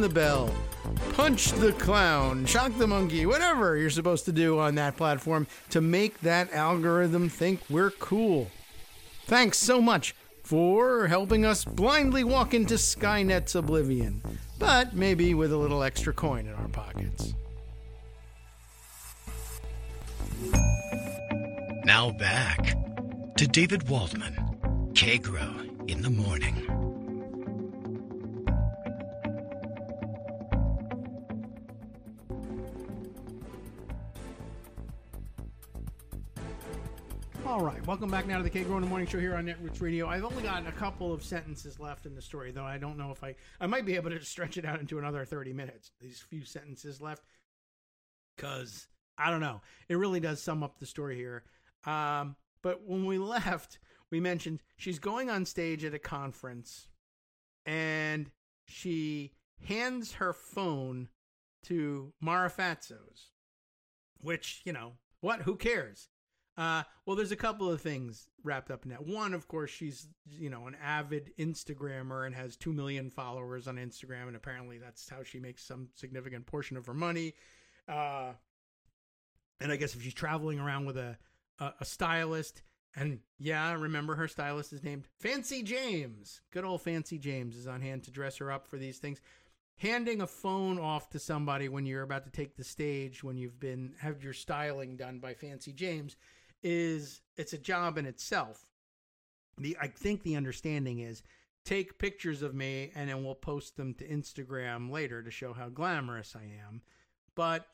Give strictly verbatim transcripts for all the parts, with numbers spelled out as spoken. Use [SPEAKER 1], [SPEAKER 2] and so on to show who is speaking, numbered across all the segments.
[SPEAKER 1] the bell, punch the clown, shock the monkey, whatever you're supposed to do on that platform to make that algorithm think we're cool. Thanks so much for helping us blindly walk into Skynet's oblivion, but maybe with a little extra coin in our pockets.
[SPEAKER 2] Now back to David Waldman, K-Grow in the morning.
[SPEAKER 1] All right, welcome back now to the K-Grow in the Morning Show here on Netroots Radio. I've only got a couple of sentences left in the story, though I don't know if I... I might be able to stretch it out into another thirty minutes, these few sentences left, because, I don't know, it really does sum up the story here. Um, but when we left, we mentioned she's going on stage at a conference, and she hands her phone to Mara Fatsos, which, you know, what? Who cares? Uh, well, there's a couple of things wrapped up in that. One, of course, she's, you know, an avid Instagrammer and has two million followers on Instagram. And apparently that's how she makes some significant portion of her money. Uh, and I guess if she's traveling around with a, a, a stylist, and yeah, remember her stylist is named Fancy James. Good old Fancy James is on hand to dress her up for these things. Handing a phone off to somebody when you're about to take the stage, when you've been, have your styling done by Fancy James, is it's a job in itself. The I think the understanding is take pictures of me and then we'll post them to Instagram later to show how glamorous I am. But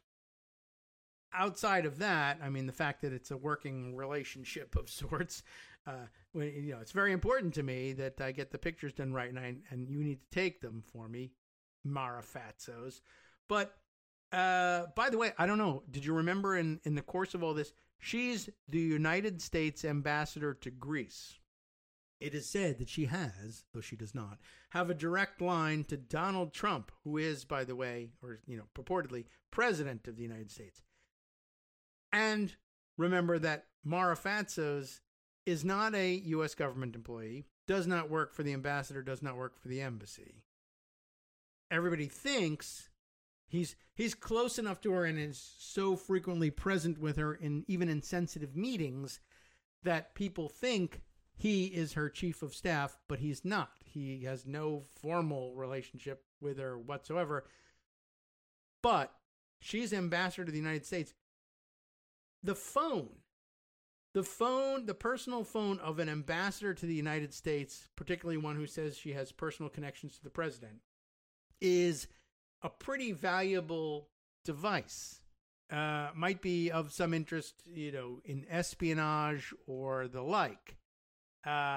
[SPEAKER 1] outside of that, I mean, the fact that it's a working relationship of sorts, uh, when, you know, it's very important to me that I get the pictures done right, and I, and you need to take them for me, Mara Fatsos. But uh, by the way, I don't know. Did you remember in, in the course of all this, she's the United States ambassador to Greece. It is said that she has, though she does not, have a direct line to Donald Trump, who is, by the way, or, you know, purportedly president of the United States. And remember that Mara Fatsos is not a U S government employee, does not work for the ambassador, does not work for the embassy. Everybody thinks he's he's close enough to her and is so frequently present with her in even in sensitive meetings that people think he is her chief of staff, but he's not. He has no formal relationship with her whatsoever. But she's ambassador to the United States. The phone, the phone, the personal phone of an ambassador to the United States, particularly one who says she has personal connections to the president, is a pretty valuable device. Uh, might be of some interest, you know, in espionage or the like. Uh,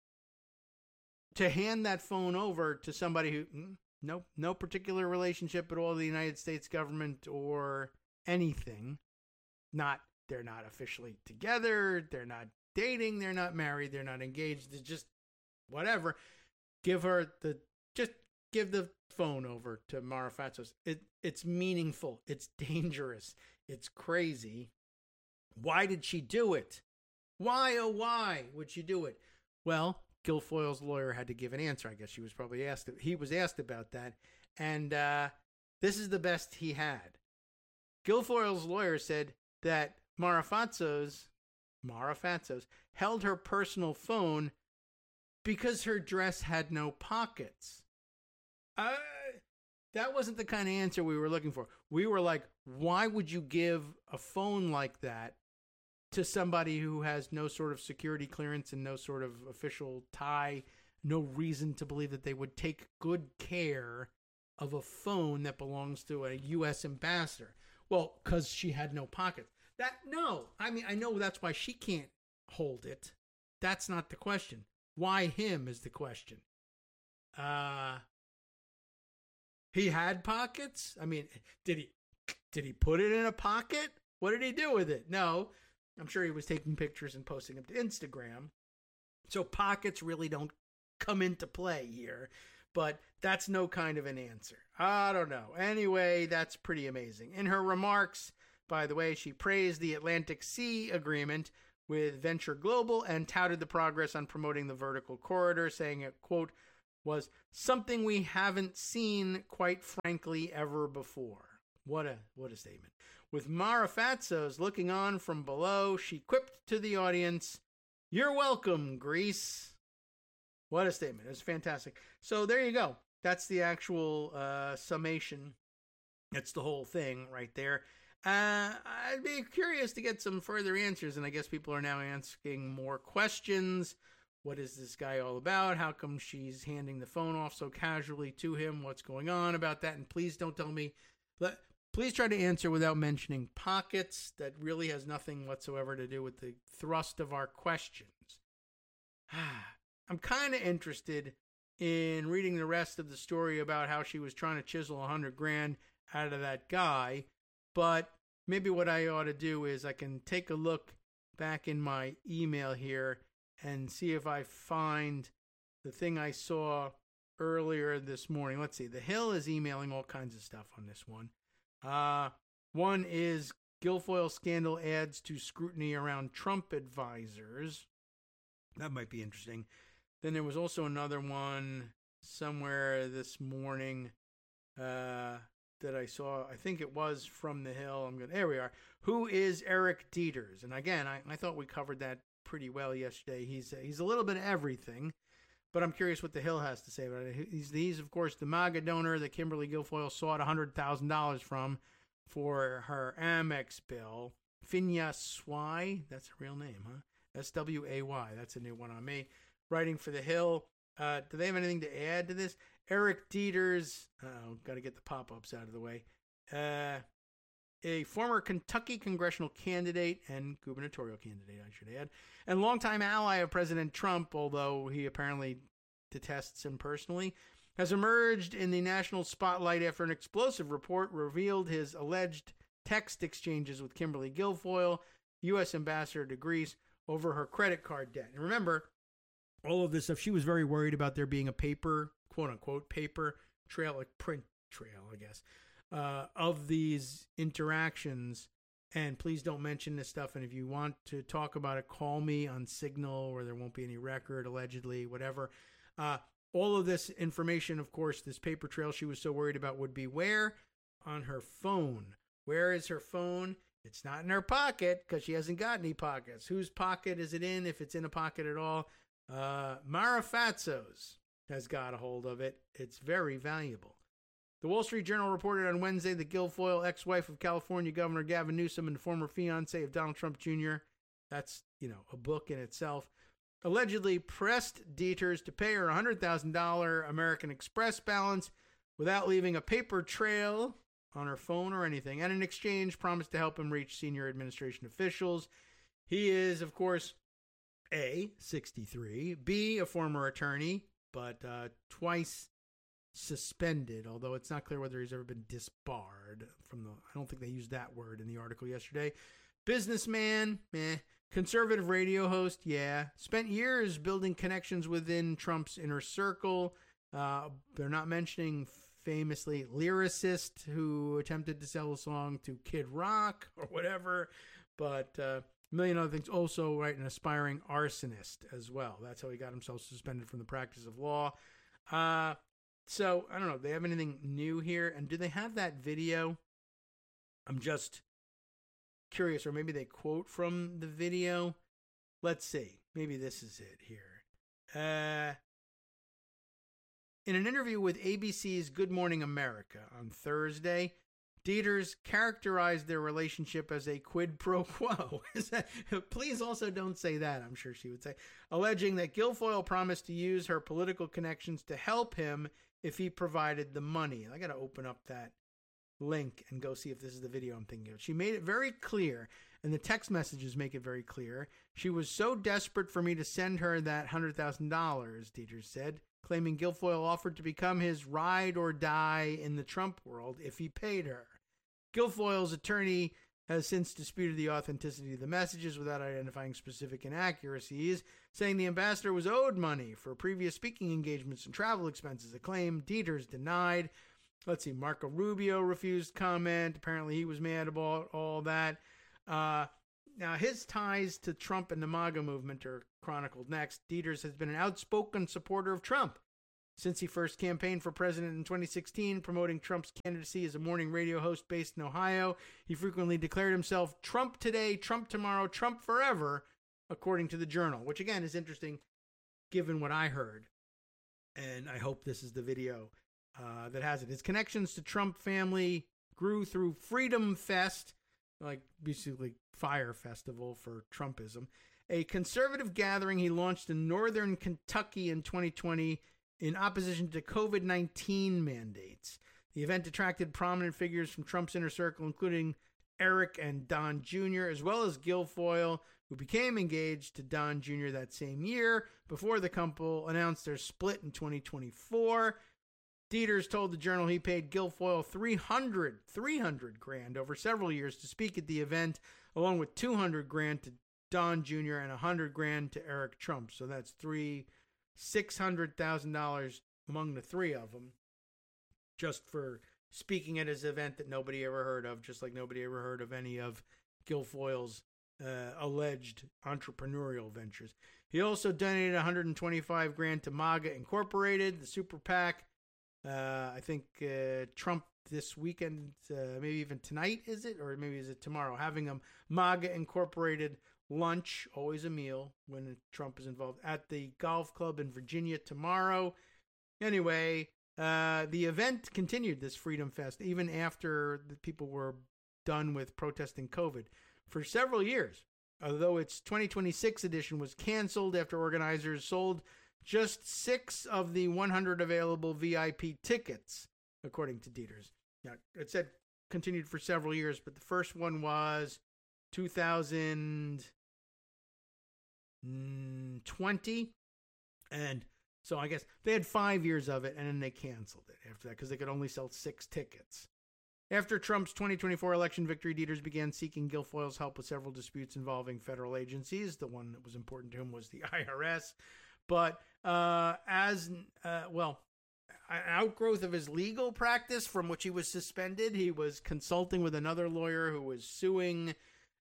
[SPEAKER 1] to hand that phone over to somebody who, mm, no, no particular relationship at all to the United States government or anything. Not, they're not officially together. They're not dating. They're not married. They're not engaged. It's just whatever. Give her the, just give the phone over to Mara Fatsos. It, it's meaningful. It's dangerous. It's crazy. Why did she do it? Why, oh, why would she do it? Well, Guilfoyle's lawyer had to give an answer. I guess she was probably asked. He was asked about that. And uh, this is the best he had. Guilfoyle's lawyer said that Mara Fatsos, Mara Fatsos held her personal phone because her dress had no pockets. Uh, that wasn't the kind of answer we were looking for. We were like, why would you give a phone like that to somebody who has no sort of security clearance and no sort of official tie, no reason to believe that they would take good care of a phone that belongs to a U S ambassador? Well, because she had no pockets. That, no, I mean, I know that's why she can't hold it. That's not the question. Why him is the question. Uh, he had pockets? I mean, did he, did he put it in a pocket? What did he do with it? No. I'm sure he was taking pictures and posting them to Instagram. So pockets really don't come into play here. But that's no kind of an answer. I don't know. Anyway, that's pretty amazing. In her remarks, by the way, she praised the Atlantic Sea Agreement with Venture Global and touted the progress on promoting the vertical corridor, saying, quote, was something we haven't seen, quite frankly, ever before. What a what a statement. With Mara Fatsos looking on from below, she quipped to the audience, "You're welcome, Greece." What a statement. It was fantastic. So there you go. That's the actual uh, summation. That's the whole thing right there. Uh, I'd be curious to get some further answers, and I guess people are now asking more questions. What is this guy all about? How come she's handing the phone off so casually to him? What's going on about that? And please don't tell me... Let, please try to answer without mentioning pockets. That really has nothing whatsoever to do with the thrust of our questions. I'm kind of interested in reading the rest of the story about how she was trying to chisel a hundred grand out of that guy. But maybe what I ought to do is I can take a look back in my email here and see if I find the thing I saw earlier this morning. Let's see. The Hill is emailing all kinds of stuff on this one. Uh, one is Guilfoyle scandal adds to scrutiny around Trump advisors. That might be interesting. Then there was also another one somewhere this morning uh, that I saw. I think it was from the Hill. I'm going. There we are. Who is Eric Dieters? And again, I, I thought we covered that pretty well yesterday. He's he's a little bit of everything, but I'm curious what the Hill has to say about it. He's, he's of course, the MAGA donor that Kimberly Guilfoyle sought one hundred thousand dollars from for her Amex bill. Finya Sway, that's a real name, huh? S W A Y, that's a new one on me. Writing for the Hill. Uh, do they have anything to add to this? Eric Dieters, oh, got to get the pop-ups out of the way. Uh, a former Kentucky congressional candidate and gubernatorial candidate, I should add, and longtime ally of President Trump, although he apparently detests him personally, has emerged in the national spotlight after an explosive report revealed his alleged text exchanges with Kimberly Guilfoyle, U S ambassador to Greece, over her credit card debt. And remember, all of this stuff, she was very worried about there being a paper, quote-unquote, paper trail, like print trail, I guess, uh, of these interactions. And please don't mention this stuff. And if you want to talk about it, call me on Signal, where there won't be any record, allegedly, whatever. Uh, all of this information, of course, this paper trail she was so worried about would be where? On her phone. Where is her phone? It's not in her pocket because she hasn't got any pockets. Whose pocket is it in, if it's in a pocket at all? Uh, Mara Fatsos has got a hold of it. It's very valuable. The Wall Street Journal reported on Wednesday that Guilfoyle, ex-wife of California Governor Gavin Newsom and former fiance of Donald Trump Junior, that's, you know, a book in itself, allegedly pressed Dieters to pay her a one hundred thousand dollars American Express balance without leaving a paper trail on her phone or anything, and in exchange promised to help him reach senior administration officials. He is, of course, A, sixty-three, B, a former attorney, but uh, twice suspended, although it's not clear whether he's ever been disbarred from the, I don't think they used that word in the article yesterday. Businessman, meh. Conservative radio host, yeah. Spent years building connections within Trump's inner circle. Uh, they're not mentioning famously lyricist who attempted to sell a song to Kid Rock or whatever, but uh, a million other things. Also, right, an aspiring arsonist as well. That's how he got himself suspended from the practice of law. Uh, so, I don't know. Do they have anything new here? And do they have that video? I'm just curious, or maybe they quote from the video. Let's see. Maybe this is it here. Uh, in an interview with A B C's Good Morning America on Thursday, Dieters characterized their relationship as a quid pro quo. Please also don't say that, I'm sure she would say. Alleging that Guilfoyle promised to use her political connections to help him if he provided the money. I got to open up that link and go see if this is the video I'm thinking of. She made it very clear, and the text messages make it very clear. She was so desperate for me to send her that one hundred thousand dollars, Dieters said, claiming Guilfoyle offered to become his ride or die in the Trump world if he paid her. Guilfoyle's attorney has since disputed the authenticity of the messages without identifying specific inaccuracies, saying the ambassador was owed money for previous speaking engagements and travel expenses, a claim Dieters denied. Let's see, Marco Rubio refused comment. Apparently he was mad about all that. Uh, now, his ties to Trump and the MAGA movement are chronicled next. Dieters has been an outspoken supporter of Trump Since he first campaigned for president in twenty sixteen, promoting Trump's candidacy as a morning radio host based in Ohio, he frequently declared himself Trump today, Trump tomorrow, Trump forever, according to the Journal, which again is interesting given what I heard. And I hope this is the video uh, that has it. His connections to Trump family grew through Freedom Fest, like basically Fire Festival for Trumpism, a conservative gathering he launched in northern Kentucky in twenty twenty in opposition to COVID nineteen mandates. The event attracted prominent figures from Trump's inner circle, including Eric and Don Junior, as well as Guilfoyle, who became engaged to Don Junior that same year before the couple announced their split in twenty twenty-four. Deters told the Journal he paid Guilfoyle three hundred, three hundred grand over several years to speak at the event, along with two hundred grand to Don Junior and one hundred grand to Eric Trump. So that's three, six hundred thousand dollars among the three of them, just for speaking at his event that nobody ever heard of, just like nobody ever heard of any of Guilfoyle's uh, alleged entrepreneurial ventures. He also donated one hundred twenty-five grand to MAGA Incorporated, the super PAC. Uh, I think uh, Trump this weekend, uh, maybe even tonight, is it? Or maybe is it tomorrow? Having a MAGA Incorporated lunch, always a meal when Trump is involved, at the golf club in Virginia tomorrow. Anyway, uh, the event continued, this Freedom Fest, even after the people were done with protesting COVID for several years. Although its twenty twenty-six edition was canceled after organizers sold just six of the one hundred available V I P tickets, according to Deters. Now, it said continued for several years, but the first one was two thousand twenty, and so I guess they had five years of it, and then they canceled it after that because they could only sell six tickets. After Trump's twenty twenty-four election victory, Deters began seeking Guilfoyle's help with several disputes involving federal agencies. The one that was important to him was the I R S. But uh, as, uh, well, an outgrowth of his legal practice from which he was suspended, he was consulting with another lawyer who was suing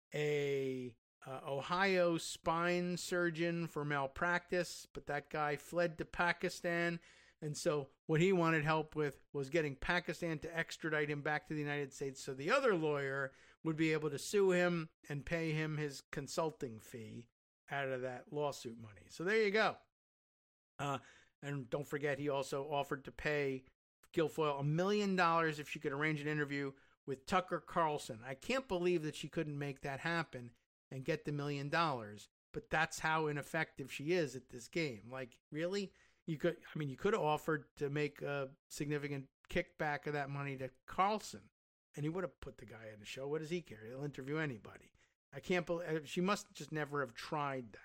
[SPEAKER 1] a uh, Ohio spine surgeon for malpractice, but that guy fled to Pakistan. And so what he wanted help with was getting Pakistan to extradite him back to the United States so the other lawyer would be able to sue him and pay him his consulting fee out of that lawsuit money. So there you go. Uh, and don't forget, he also offered to pay Guilfoyle a million dollars if she could arrange an interview with Tucker Carlson. I can't believe that she couldn't make that happen and get the million dollars, but that's how ineffective she is at this game. Like, really? You could, I mean, you could have offered to make a significant kickback of that money to Carlson, and he would have put the guy in the show. What does he care? He'll interview anybody. I can't believe, she must just never have tried that.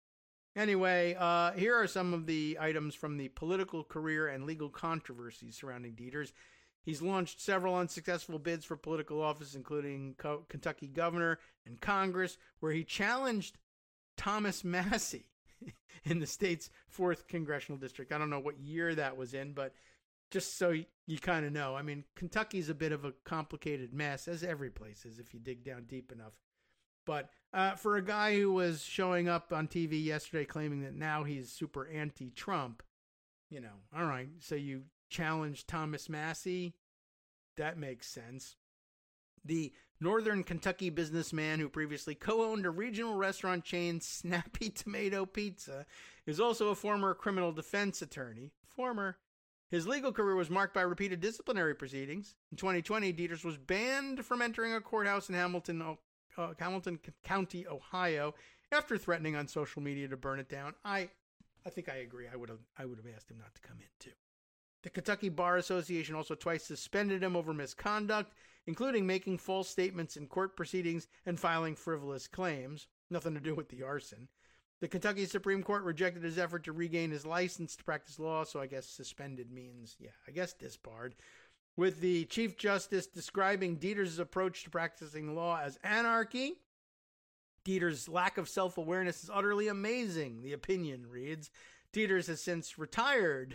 [SPEAKER 1] Anyway, uh, here are some of the items from the political career and legal controversies surrounding Deters. He's launched several unsuccessful bids for political office, including Co- Kentucky governor and Congress, where he challenged Thomas Massie in the state's fourth congressional district. I don't know what year that was in, but just so you, you kind of know. I mean, Kentucky's a bit of a complicated mess, as every place is if you dig down deep enough. But uh, for a guy who was showing up on T V yesterday claiming that now he's super anti-Trump, you know, all right, so you challenge Thomas Massie? That makes sense. The northern Kentucky businessman who previously co-owned a regional restaurant chain, Snappy Tomato Pizza, is also a former criminal defense attorney. Former. His legal career was marked by repeated disciplinary proceedings. In twenty twenty, Deters was banned from entering a courthouse in Hamilton, uh, Hamilton County, Ohio, after threatening on social media to burn it down. I, I think I agree. I would have, I would have asked him not to come in too. The Kentucky Bar Association also twice suspended him over misconduct, including making false statements in court proceedings and filing frivolous claims. Nothing to do with the arson. The Kentucky Supreme Court rejected his effort to regain his license to practice law, so I guess suspended means, yeah, I guess disbarred. With the Chief Justice describing Deters' approach to practicing law as anarchy. Deters' lack of self-awareness is utterly amazing, the opinion reads. Deters has since retired.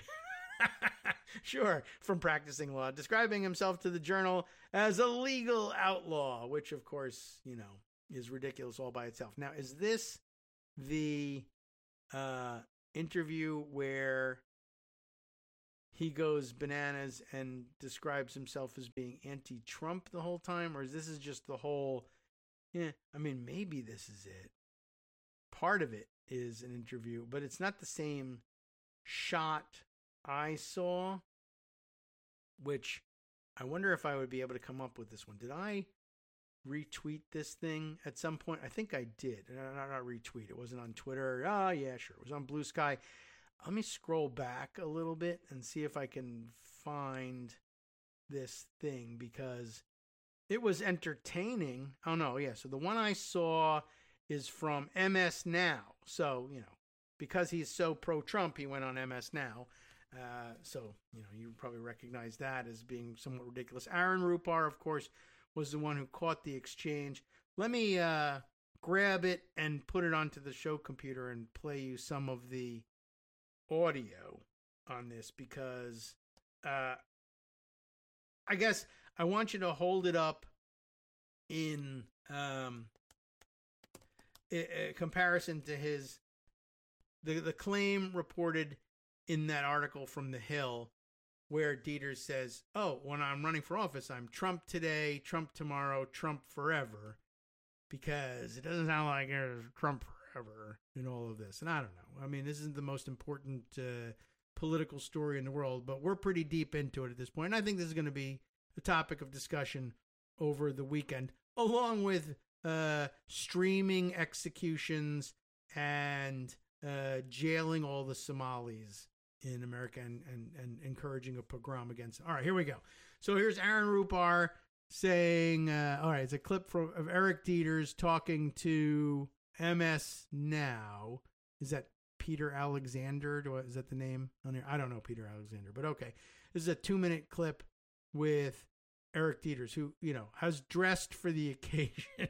[SPEAKER 1] Sure, from practicing law, describing himself to the Journal as a legal outlaw, which, of course, you know, is ridiculous all by itself. Now, is this the uh, interview where he goes bananas and describes himself as being anti-Trump the whole time? Or is this is just the whole, yeah, I mean, maybe this is it. Part of it is an interview, but it's not the same shot I saw, which I wonder if I would be able to come up with this one. Did I retweet this thing at some point? I think I did. Not, not retweet. It wasn't on Twitter. Oh, yeah, sure. It was on Blue Sky. Let me scroll back a little bit and see if I can find this thing, because it was entertaining. Oh, no, yeah. So the one I saw is from M S Now. So, you know, because he's so pro-Trump, he went on M S Now. Uh, so, you know, you probably recognize that as being somewhat ridiculous. Aaron Rupar, of course, was the one who caught the exchange. Let me uh, grab it and put it onto the show computer and play you some of the audio on this, because uh, I guess I want you to hold it up in um, a, a comparison to his the the claim reported in that article from The Hill, where Dieter says, oh, when I'm running for office, I'm Trump today, Trump tomorrow, Trump forever, because it doesn't sound like there's Trump forever in all of this. And I don't know. I mean, this isn't the most important uh, political story in the world, but we're pretty deep into it at this point. And I think this is going to be the topic of discussion over the weekend, along with uh, streaming executions and uh, jailing all the Somalis in America and, and, and encouraging a pogrom against. All right, here we go. So here's Aaron Rupar saying, uh, all right, it's a clip from of Eric Dieters talking to M S Now. Is that Peter Alexander? Do I, is that the name on here? I don't know Peter Alexander, but okay. This is a two minute clip with Eric Dieters, who, you know, has dressed for the occasion.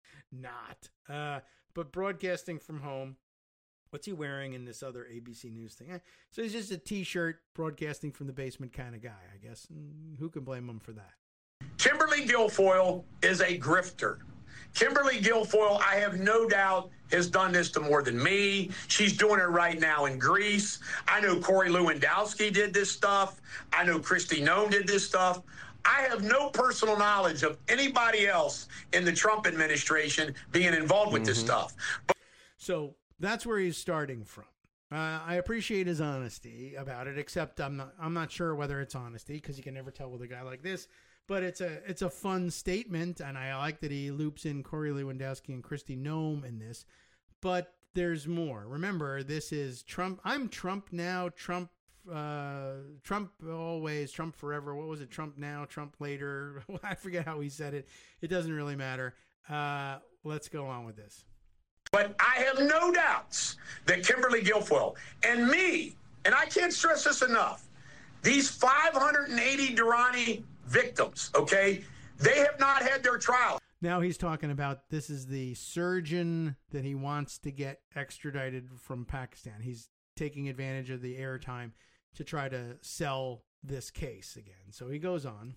[SPEAKER 1] Not. Uh, but broadcasting from home. What's he wearing in this other A B C News thing? So he's just a T-shirt broadcasting from the basement kind of guy, I guess. And who can blame him for that?
[SPEAKER 3] Kimberly Guilfoyle is a grifter. Kimberly Guilfoyle, I have no doubt, has done this to more than me. She's doing it right now in Greece. I know Corey Lewandowski did this stuff. I know Kristi Noem did this stuff. I have no personal knowledge of anybody else in the Trump administration being involved with mm-hmm. this stuff. But-
[SPEAKER 1] so that's where he's starting from. Uh, I appreciate his honesty about it, except I'm not I'm not sure whether it's honesty, because you can never tell with a guy like this. But it's a it's a fun statement, and I like that he loops in Corey Lewandowski and Kristi Noem in this. But there's more. Remember, this is Trump. I'm Trump now. Trump. Uh, Trump always. Trump forever. What was it? Trump now. Trump later. I forget how he said it. It doesn't really matter. Uh, let's go on with this.
[SPEAKER 3] But I have no doubts that Kimberly Guilfoyle and me, and I can't stress this enough, these five hundred eighty Durrani victims, okay, they have not had their trial.
[SPEAKER 1] Now he's talking about, this is the surgeon that he wants to get extradited from Pakistan. He's taking advantage of the airtime to try to sell this case again. So he goes on.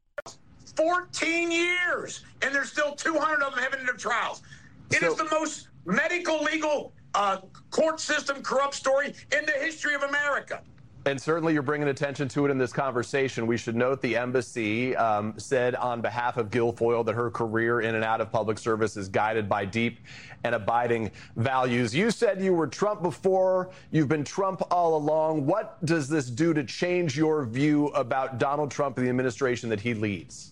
[SPEAKER 3] fourteen years, and there's still two hundred of them having their trials. It so, is the most medical, legal, uh, court system corrupt story in the history of America.
[SPEAKER 4] And certainly you're bringing attention to it in this conversation. We should note the embassy um, said on behalf of Guilfoyle that her career in and out of public service is guided by deep and abiding values. You said you were Trump before. You've been Trump all along. What does this do to change your view about Donald Trump and the administration that he leads?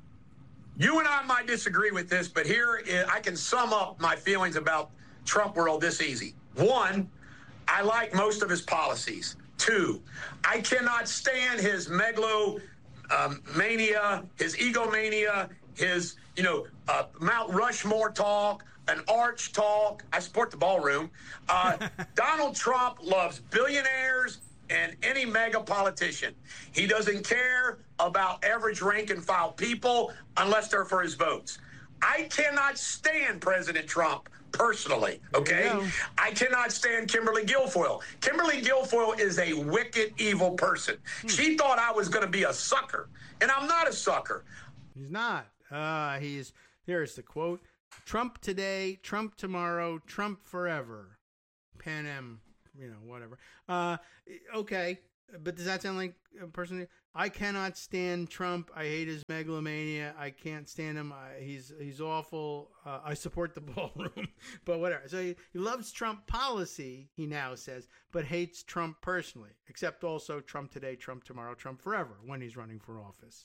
[SPEAKER 3] You and I might disagree with this, but here is, I can sum up my feelings about Trump world this easy. One, I like most of his policies. Two, I cannot stand his megalomania, um, his egomania, his, you know, uh, Mount Rushmore talk, an arch talk. I support the ballroom. Uh, Donald Trump loves billionaires and any mega politician. He doesn't care about average rank and file people unless they're for his votes. I cannot stand President Trump personally, okay? I cannot stand Kimberly Guilfoyle. Kimberly Guilfoyle is a wicked, evil person. Hmm. She thought I was going to be a sucker, and I'm not a sucker.
[SPEAKER 1] He's not. Uh, he's, here's the quote, Trump today, Trump tomorrow, Trump forever. Pan Am, you know, whatever. Uh, okay. But does that sound like a person? I cannot stand Trump. I hate his megalomania. I can't stand him. I, he's he's awful. Uh, I support the ballroom, but whatever. So he, he loves Trump policy, he now says, but hates Trump personally, except also Trump today, Trump tomorrow, Trump forever when he's running for office.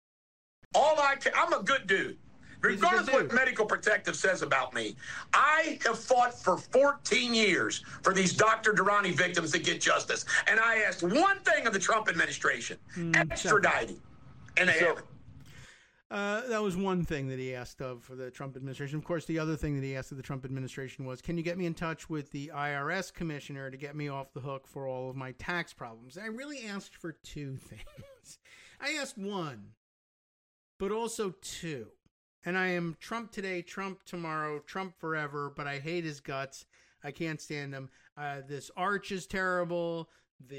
[SPEAKER 3] All I can, I'm a good dude. Regardless of what Medical Protective says about me, I have fought for fourteen years for these Doctor Durrani victims to get justice. And I asked one thing of the Trump administration, mm, extraditing, and they so, haven't.
[SPEAKER 1] Uh, that was one thing that he asked of for the Trump administration. Of course, the other thing that he asked of the Trump administration was, can you get me in touch with the I R S commissioner to get me off the hook for all of my tax problems? And I really asked for two things. I asked one, but also two. And I am Trump today, Trump tomorrow, Trump forever, but I hate his guts. I can't stand him. Uh, this arch is terrible.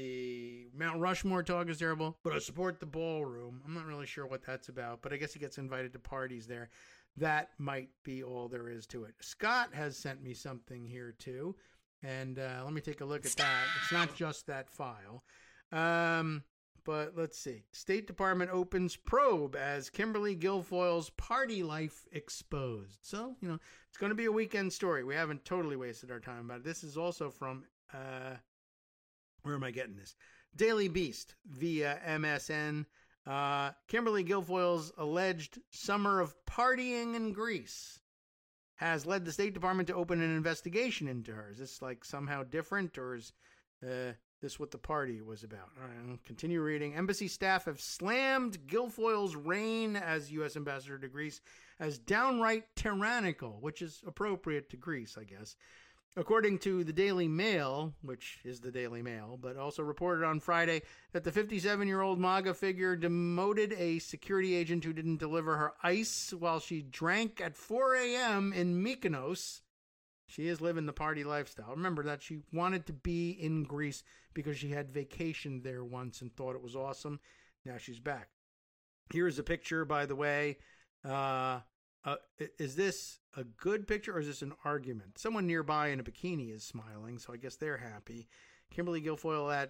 [SPEAKER 1] The Mount Rushmore talk is terrible, but I support the ballroom. I'm not really sure what that's about, but I guess he gets invited to parties there. That might be all there is to it. Scott has sent me something here, too. And uh, let me take a look at that. It's not just that file. Um... But let's see. State Department opens probe as Kimberly Guilfoyle's party life exposed. So, you know, it's going to be a weekend story. We haven't totally wasted our time about it. This is also from, uh, where am I getting this? Daily Beast via M S N. Uh, Kimberly Guilfoyle's alleged summer of partying in Greece has led the State Department to open an investigation into her. Is this like somehow different, or is... Uh, This what the party was about. All right, I'll continue reading. Embassy staff have slammed Guilfoyle's reign as U S ambassador to Greece as downright tyrannical, which is appropriate to Greece, I guess. According to the Daily Mail, which is the Daily Mail, but also reported on Friday that the fifty-seven-year-old MAGA figure demoted a security agent who didn't deliver her ice while she drank at four a.m. in Mykonos. She is living the party lifestyle. Remember that she wanted to be in Greece because she had vacationed there once and thought it was awesome. Now she's back. Here's a picture, by the way. Uh, uh, is this a good picture or is this an argument? Someone nearby in a bikini is smiling, so I guess they're happy. Kimberly Guilfoyle at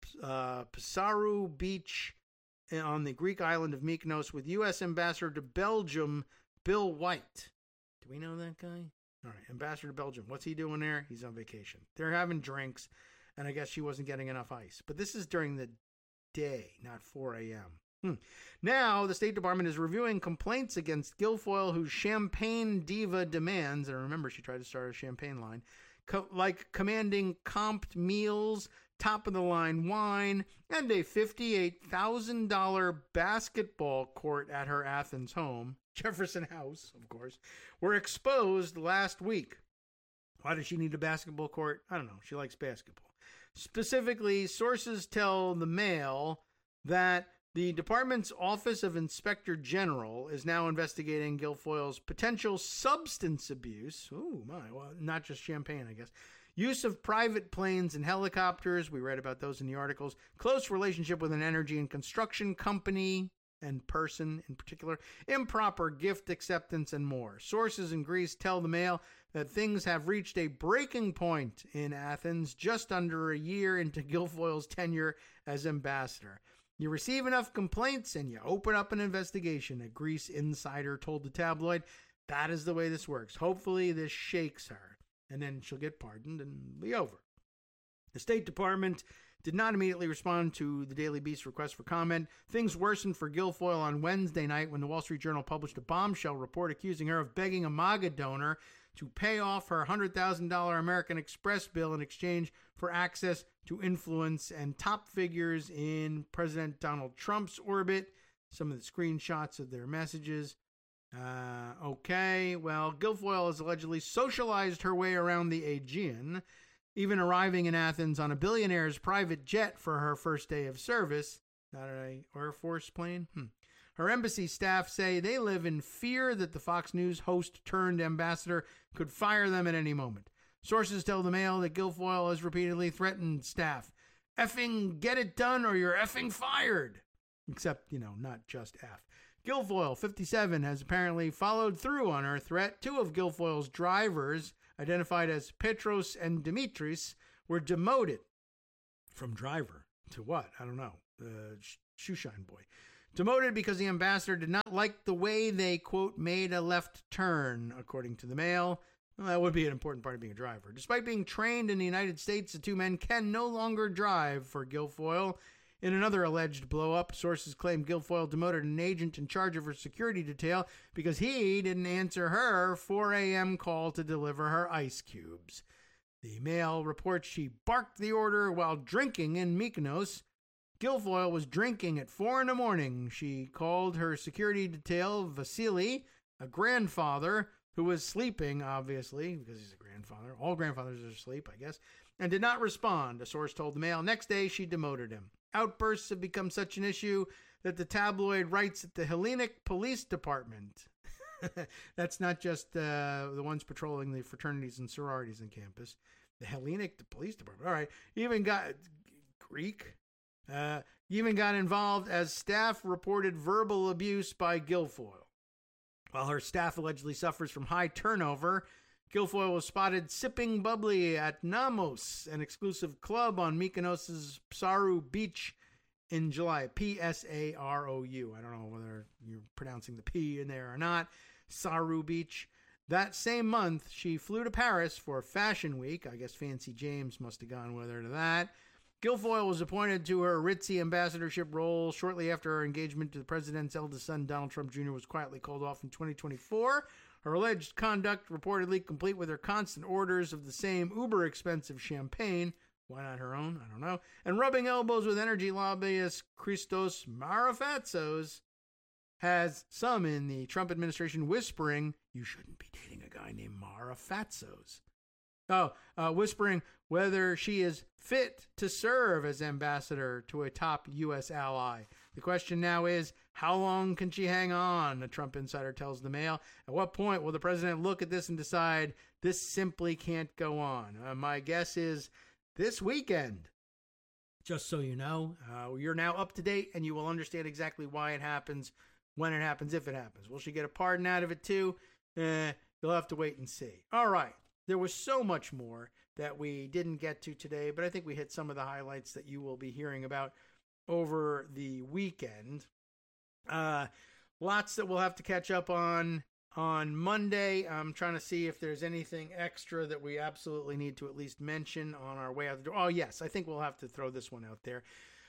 [SPEAKER 1] uh, Pissarrou Beach on the Greek island of Mykonos with U S Ambassador to Belgium, Bill White. Do we know that guy? All right, Ambassador to Belgium. What's he doing there? He's on vacation. They're having drinks, and I guess she wasn't getting enough ice. But this is during the day, not four a.m. Hmm. Now, the State Department is reviewing complaints against Guilfoyle, whose champagne diva demands, and remember, she tried to start a champagne line, co- like commanding comped meals, top-of-the-line wine, and a fifty-eight thousand dollars basketball court at her Athens home, Jefferson House, of course, were exposed last week. Why does she need a basketball court? I don't know. She likes basketball. Specifically, sources tell the Mail that the department's Office of Inspector General is now investigating Guilfoyle's potential substance abuse. Ooh, my. Well, not just champagne, I guess. Use of private planes and helicopters. We read about those in the articles. Close relationship with an energy and construction company and person in particular. Improper gift acceptance and more. Sources in Greece tell the Mail that things have reached a breaking point in Athens just under a year into Guilfoyle's tenure as ambassador. You receive enough complaints and you open up an investigation, a Greece insider told the tabloid. That is the way this works. Hopefully this shakes her, and then she'll get pardoned and be over. The State Department did not immediately respond to the Daily Beast's request for comment. Things worsened for Guilfoyle on Wednesday night when the Wall Street Journal published a bombshell report accusing her of begging a MAGA donor to pay off her one hundred thousand dollars American Express bill in exchange for access to influence and top figures in President Donald Trump's orbit. Some of the screenshots of their messages. Uh, okay, well, Guilfoyle has allegedly socialized her way around the Aegean, even arriving in Athens on a billionaire's private jet for her first day of service. Not an Air Force plane? Hmm. Her embassy staff say they live in fear that the Fox News host turned ambassador could fire them at any moment. Sources tell the Mail that Guilfoyle has repeatedly threatened staff, effing get it done or you're effing fired. Except, you know, not just F. Guilfoyle, fifty-seven, has apparently followed through on her threat. Two of Guilfoyle's drivers, identified as Petros and Dimitris, were demoted from driver To what? I don't know. Uh, Shoeshine Boy. Demoted because the ambassador did not like the way they, quote, made a left turn, according to the Mail. Well, that would be an important part of being a driver. Despite being trained in the United States, the two men can no longer drive for Guilfoyle. In another alleged blow-up, sources claim Guilfoyle demoted an agent in charge of her security detail because he didn't answer her four a.m. call to deliver her ice cubes. The Mail reports she barked the order while drinking in Mykonos. Guilfoyle was drinking at four in the morning. She called her security detail Vasily, a grandfather, who was sleeping, obviously, because he's a grandfather. All grandfathers are asleep, I guess, and did not respond, a source told the Mail. Next day, she demoted him. Outbursts have become such an issue that the tabloid writes at the Hellenic Police Department. That's not just uh, the ones patrolling the fraternities and sororities on campus. The Hellenic Police Department. All right. Even got Greek. Uh, even got involved as staff reported verbal abuse by Guilfoyle. While her staff allegedly suffers from high turnover, Guilfoyle was spotted sipping bubbly at Namos, an exclusive club on Mykonos' Psarou Beach in July. P S A R O U. I don't know whether you're pronouncing the P in there or not. Psarou Beach. That same month, she flew to Paris for Fashion Week. I guess Fancy James must have gone with her to that. Guilfoyle was appointed to her ritzy ambassadorship role shortly after her engagement to the president's eldest son, Donald Trump Junior, was quietly called off in twenty twenty-four. Her alleged conduct, reportedly complete with her constant orders of the same uber-expensive champagne, why not her own? I don't know, and rubbing elbows with energy lobbyist Christos Marafatsos, has some in the Trump administration whispering, you shouldn't be dating a guy named Marafatsos. Oh, uh, whispering whether she is fit to serve as ambassador to a top U S ally. The question now is, how long can she hang on? A Trump insider tells the Mail. At what point will the president look at this and decide this simply can't go on? Uh, my guess is this weekend. Just so you know, uh, you're now up to date and you will understand exactly why it happens, when it happens, if it happens. Will she get a pardon out of it too? Eh, you'll have to wait and see. All right. There was so much more that we didn't get to today, but I think we hit some of the highlights that you will be hearing about over the weekend. Uh, lots that we'll have to catch up on on Monday. I'm trying to see if there's anything extra that we absolutely need to at least mention on our way out the door. Oh, yes, I think we'll have to throw this one out there.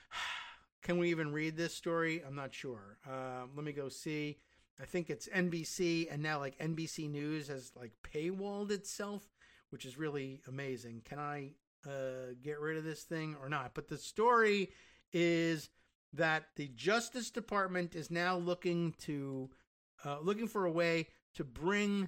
[SPEAKER 1] Can we even read this story? I'm not sure. Uh, let me go see. I think it's N B C, and now like N B C News has like paywalled itself, which is really amazing. Can I uh, get rid of this thing or not? But the story is that the Justice Department is now looking to uh, looking for a way to bring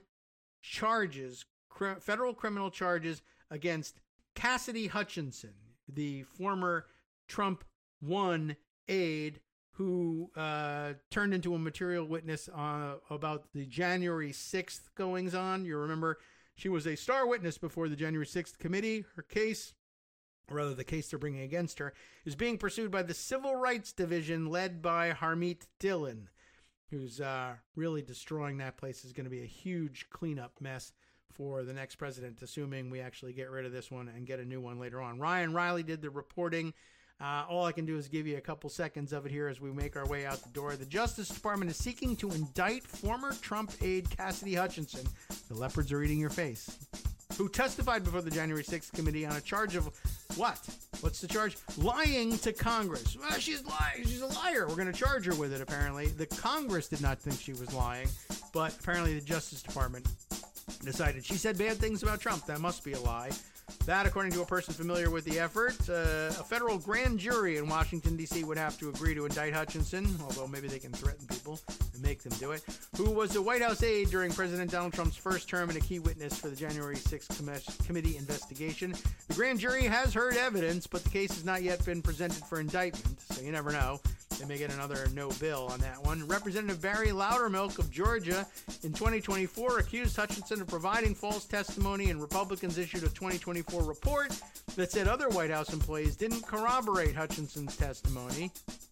[SPEAKER 1] charges, cr- federal criminal charges against Cassidy Hutchinson, the former Trump one aide who uh, turned into a material witness uh, about the January sixth goings-on. You remember she was a star witness before the January sixth committee. Her case, or rather the case they're bringing against her, is being pursued by the Civil Rights Division led by Harmeet Dillon, who's uh, really destroying that place. Is going to be a huge cleanup mess for the next president, assuming we actually get rid of this one and get a new one later on. Ryan Riley did the reporting. Uh, all I can do is give you a couple seconds of it here as we make our way out the door. The Justice Department is seeking to indict former Trump aide Cassidy Hutchinson, the leopards are eating your face, who testified before the January sixth committee on a charge of what? What's the charge? Lying to Congress. Well, she's lying. She's a liar. We're going to charge her with it, apparently. The Congress did not think she was lying, but apparently the Justice Department decided she said bad things about Trump. That must be a lie. That, according to a person familiar with the effort, uh, a federal grand jury in Washington, D C would have to agree to indict Hutchinson, although maybe they can threaten people and make them do it, who was a White House aide during President Donald Trump's first term and a key witness for the January sixth com- committee investigation. The grand jury has heard evidence, but the case has not yet been presented for indictment, so you never know. They may get another no bill on that one. Representative Barry Loudermilk of Georgia in twenty twenty-four accused Hutchinson of providing false testimony, and Republicans issued a twenty twenty-four report that said other White House employees didn't corroborate Hutchinson's testimony.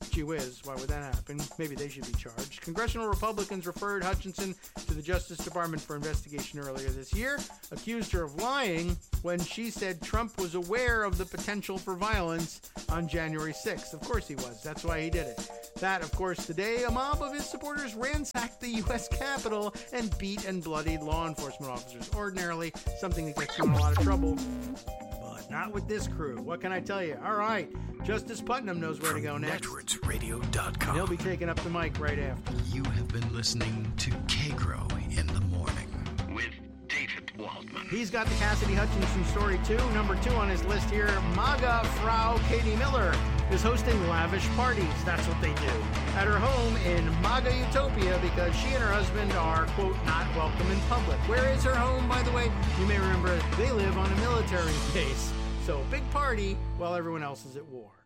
[SPEAKER 1] Gee whiz, why would that happen? Maybe they should be charged. Congressional Republicans referred Hutchinson to the Justice Department for investigation earlier this year, accused her of lying when she said Trump was aware of the potential for violence on January sixth. Of course he was. That's why he did it. That, of course, today, a mob of his supporters ransacked the U S Capitol and beat and bloodied law enforcement officers. Ordinarily, something that gets you in a lot of trouble. But not with this crew. What can I tell you? All right. Justice Putnam knows where to go next.
[SPEAKER 2] Netroots Radio dot com.
[SPEAKER 1] And he'll be taking up the mic right after.
[SPEAKER 2] You have been listening to K-Grow in the Morning with David Waldman.
[SPEAKER 1] He's got the Cassidy Hutchinson story, too. Number two on his list here, MAGA Frau Katie Miller is hosting lavish parties. That's what they do. At her home in MAGA Utopia because she and her husband are, quote, not welcome in public. Where is her home, by the way? You may remember they live on a military base. So big party while everyone else is at war.